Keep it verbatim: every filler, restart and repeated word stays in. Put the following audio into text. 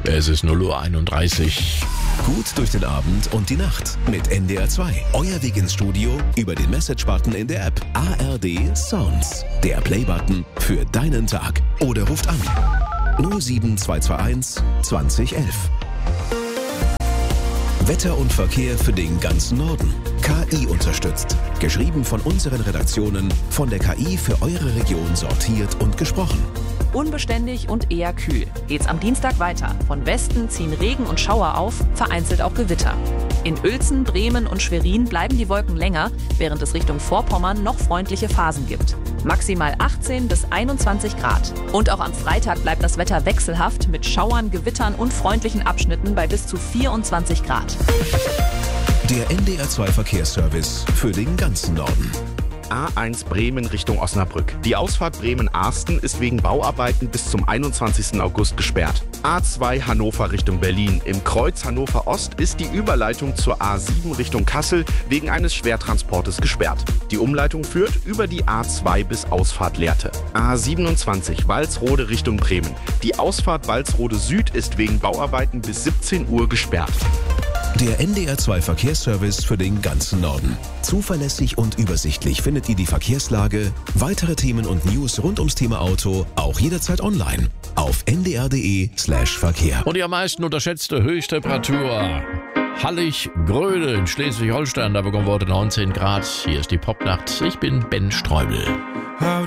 Es ist null Uhr einunddreißig. Gut durch den Abend und die Nacht mit N D R zwei. Euer Weg ins Studio über den Message-Button in der App. A R D Sounds. Der Play-Button für deinen Tag. Oder ruft an. null sieben zwei zwei eins zwanzig elf. Wetter und Verkehr für den ganzen Norden. K I unterstützt. Geschrieben von unseren Redaktionen, von der K I für eure Region sortiert und gesprochen. Unbeständig und eher kühl. Geht's am Dienstag weiter. Von Westen ziehen Regen und Schauer auf, vereinzelt auch Gewitter. In Uelzen, Bremen und Schwerin bleiben die Wolken länger, während es Richtung Vorpommern noch freundliche Phasen gibt. Maximal achtzehn bis einundzwanzig Grad. Und auch am Freitag bleibt das Wetter wechselhaft mit Schauern, Gewittern und freundlichen Abschnitten bei bis zu vierundzwanzig Grad. Der N D R zwei Verkehrsservice für den ganzen Norden. A eins Bremen Richtung Osnabrück. Die Ausfahrt Bremen-Arsten ist wegen Bauarbeiten bis zum einundzwanzigsten August gesperrt. A zwei Hannover Richtung Berlin. Im Kreuz Hannover Ost ist die Überleitung zur A sieben Richtung Kassel wegen eines Schwertransportes gesperrt. Die Umleitung führt über die A zwei bis Ausfahrt Lehrte. A siebenundzwanzig Walsrode Richtung Bremen. Die Ausfahrt Walsrode Süd ist wegen Bauarbeiten bis siebzehn Uhr gesperrt. Der N D R zwei Verkehrsservice für den ganzen Norden. Zuverlässig und übersichtlich findet ihr die Verkehrslage, weitere Themen und News rund ums Thema Auto auch jederzeit online auf n d r punkt d e slash Verkehr. Und die am meisten unterschätzte Höchsttemperatur. Hallig-Gröde in Schleswig-Holstein, da bekommen wir heute neunzehn Grad. Hier ist die Popnacht. Ich bin Ben Streubel.